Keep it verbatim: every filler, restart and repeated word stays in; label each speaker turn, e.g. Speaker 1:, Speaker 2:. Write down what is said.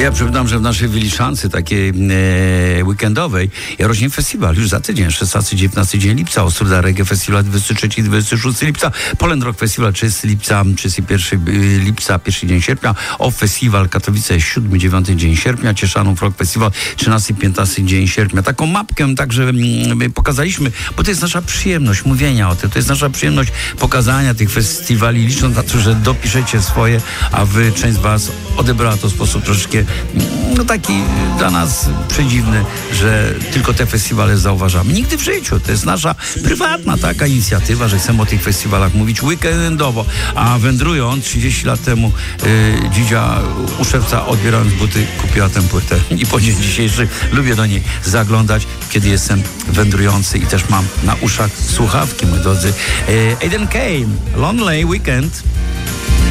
Speaker 1: Ja przypominam, że w naszej Wyliszance, takiej e, weekendowej, rośnie festiwal już za tydzień, szesnasty dziewiętnasty dzień lipca, Ostruda Reggae Festival dwudziestego trzeciego dwudziestego szóstego lipca, Poland Rock Festival trzydziestego lipca, trzydziestego pierwszego lipca, pierwszy dzień sierpnia, Off Festival Katowice siódmy dziewiąty dzień sierpnia, Cieszanów Rock Festival trzynasty piętnasty dzień sierpnia. Taką mapkę także mm, pokazaliśmy, bo to jest nasza przyjemność mówienia o tym, to jest nasza przyjemność pokazania tych festiwali, licząc na to, że dopiszecie swoje, a wy, część z was odebrała to w sposób troszeczkę no taki dla nas przedziwny, że tylko te festiwale zauważamy. Nigdy w życiu. To jest nasza prywatna taka inicjatywa, że chcemy o tych festiwalach mówić weekendowo, a wędrując trzydzieści lat temu yy, Dzidzia u szewca odbierając buty kupiła tę płytę i po dzień dzisiejszy lubię do niej zaglądać, kiedy jestem wędrujący i też mam na uszach słuchawki, moi drodzy. Yy, Aiden Kane, Lonely Weekend.